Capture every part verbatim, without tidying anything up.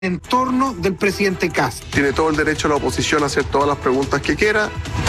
entorno del presidente Kast. Tiene todo el derecho a la oposición a hacer todas las preguntas que quiera.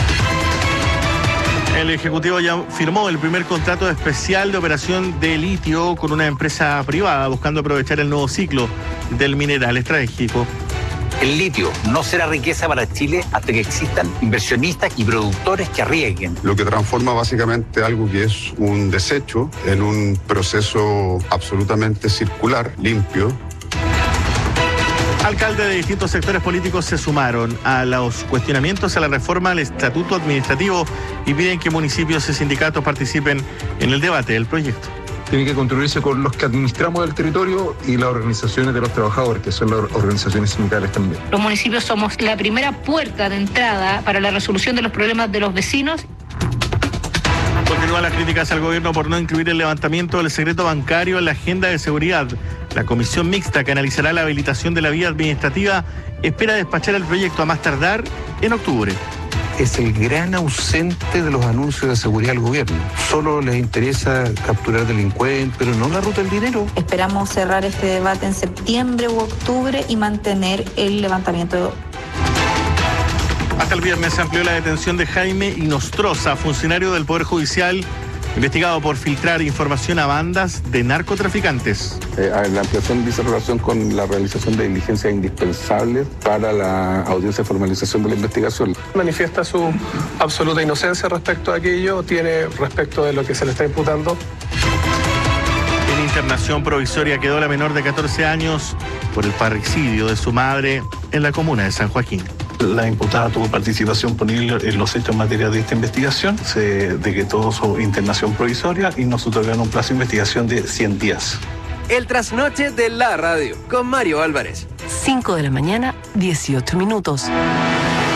El Ejecutivo ya firmó el primer contrato especial de operación de litio con una empresa privada, buscando aprovechar el nuevo ciclo del mineral estratégico. El litio no será riqueza para Chile hasta que existan inversionistas y productores que arriesguen. Lo que transforma básicamente algo que es un desecho en un proceso absolutamente circular, limpio. Alcaldes de distintos sectores políticos se sumaron a los cuestionamientos a la reforma al estatuto administrativo y piden que municipios y sindicatos participen en el debate del proyecto. Tiene que construirse con los que administramos el territorio y las organizaciones de los trabajadores, que son las organizaciones sindicales también. Los municipios somos la primera puerta de entrada para la resolución de los problemas de los vecinos. Continúan las críticas al gobierno por no incluir el levantamiento del secreto bancario en la agenda de seguridad. La comisión mixta que analizará la habilitación de la vía administrativa espera despachar el proyecto a más tardar en octubre. Es el gran ausente de los anuncios de seguridad del gobierno. Solo les interesa capturar delincuentes, pero no la ruta del dinero. Esperamos cerrar este debate en septiembre u octubre y mantener el levantamiento. Hasta el viernes se amplió la detención de Jaime Inostroza, funcionario del Poder Judicial, investigado por filtrar información a bandas de narcotraficantes. Eh, la ampliación dice relación con la realización de diligencias indispensables para la audiencia de formalización de la investigación. Manifiesta su absoluta inocencia respecto a aquello, tiene respecto de lo que se le está imputando. En internación provisoria quedó la menor de catorce años por el parricidio de su madre en la comuna de San Joaquín. La imputada tuvo participación ponible en los hechos en materia de esta investigación. Se decretó su internación provisoria y nos otorgaron un plazo de investigación de cien días. El trasnoche de la radio con Mario Álvarez. cinco de la mañana, dieciocho minutos.